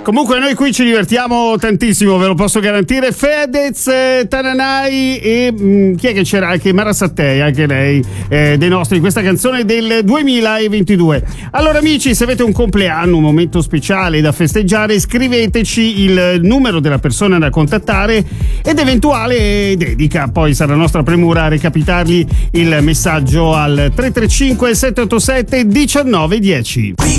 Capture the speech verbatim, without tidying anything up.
Comunque noi qui ci divertiamo tantissimo, ve lo posso garantire. Fedez, eh, Tananai e mh, chi è che c'era? Anche Mara Sattei, anche lei, eh, dei nostri, questa canzone del duemilaventidue. Allora amici, se avete un compleanno, un momento speciale da festeggiare, scriveteci il numero della persona da contattare ed eventuale dedica. Poi sarà nostra premura recapitargli il messaggio al tre tre cinque sette otto sette uno nove uno zero.